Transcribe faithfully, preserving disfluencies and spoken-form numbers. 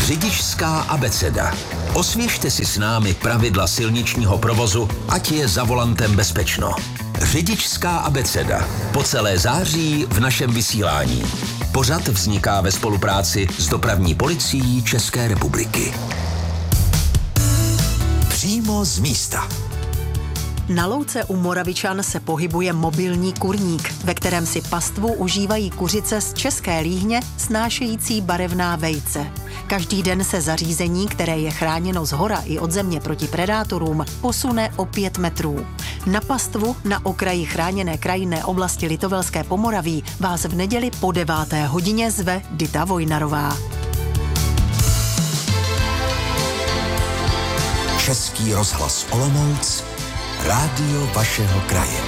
Řidičská abeceda. Osvěžte si s námi pravidla silničního provozu, ať je za volantem bezpečno. Řidičská abeceda. Po celé září v našem vysílání. Pořad vzniká ve spolupráci s Dopravní policií České republiky. Přímo z místa. Na louce u Moravičan se pohybuje mobilní kurník, ve kterém si pastvu užívají kuřice z české líhně snášející barevná vejce. Každý den se zařízení, které je chráněno zhora i od země proti predátorům, posune o pět metrů. Na pastvu na okraji chráněné krajinné oblasti Litovelské Pomoraví vás v neděli po deváté hodině zve Dita Vojnarová. Český rozhlas Olomouc, rádio vašeho kraje.